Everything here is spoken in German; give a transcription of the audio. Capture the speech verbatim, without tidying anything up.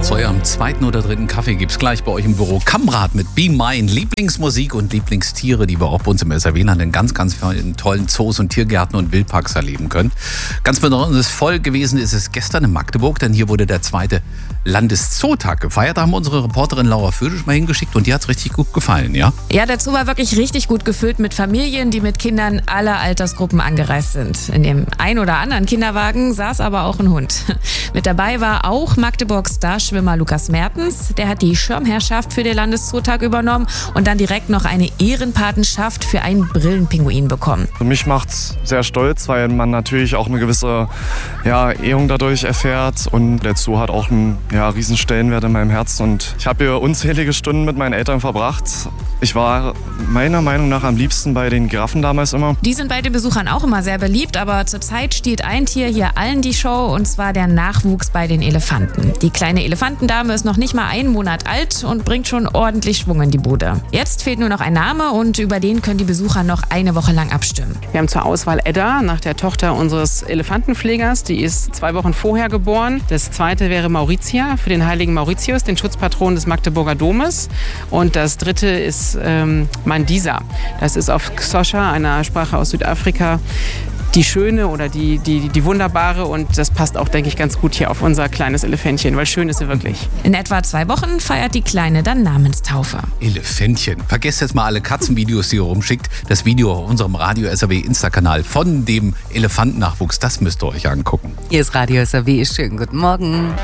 Zu eurem zweiten oder dritten Kaffee gibt's gleich bei euch im Büro Kamrat mit Be Mine. Lieblingsmusik und Lieblingstiere, die wir auch bei uns im S R W-Land in ganz, ganz vielen tollen Zoos und Tiergärten und Wildparks erleben können. Ganz besonders voll gewesen ist es gestern in Magdeburg, denn hier wurde der zweite Landeszootag gefeiert. Da haben wir unsere Reporterin Laura Födisch mal hingeschickt und die hat's richtig gut gefallen, ja? Ja, der Zoo war wirklich richtig gut gefüllt mit Familien, die mit Kindern aller Altersgruppen angereist sind. In dem ein oder anderen Kinderwagen saß aber auch ein Hund. Mit dabei war auch Magdeburgs Starschwimmer Lukas Mertens. Der hat die Schirmherrschaft für den Landeszootag übernommen und dann direkt noch eine Ehrenpatenschaft für einen Brillenpinguin bekommen. Mich macht's sehr stolz, weil man natürlich auch eine gewisse ja, Ehrung dadurch erfährt und der Zoo hat auch einen ja, riesen Stellenwert in meinem Herzen und ich habe hier unzählige Stunden mit meinen Eltern verbracht. Ich war meiner Meinung nach am liebsten bei den Giraffen damals immer. Die sind bei den Besuchern auch immer sehr beliebt, aber zurzeit stiehlt ein Tier hier allen die Show und zwar der Nachwuchs bei den Elefanten. Die kleine Elefantendame ist noch nicht mal einen Monat alt und bringt schon ordentlich Schwung in die Bude. Jetzt fehlt nur noch ein Name und über den können die Besucher noch eine Woche lang abstimmen. Wir haben zur Auswahl Edda, nach der Tochter unseres Elefantenpflegers. Die ist zwei Wochen vorher geboren. Das zweite wäre Mauritia für den heiligen Mauritius, den Schutzpatron des Magdeburger Domes. Und das dritte ist ähm, Mandisa. Das ist auf Xhosa, einer Sprache aus Südafrika, die schöne oder die, die, die wunderbare und das passt auch, denke ich, ganz gut hier auf unser kleines Elefantchen, weil schön ist sie wirklich. In etwa zwei Wochen feiert die Kleine dann Namenstaufe. Elefantchen. Vergesst jetzt mal alle Katzenvideos, die ihr rumschickt. Das Video auf unserem Radio S R W Insta-Kanal von dem Elefantennachwuchs, das müsst ihr euch angucken. Hier ist Radio S R W. Schönen guten Morgen.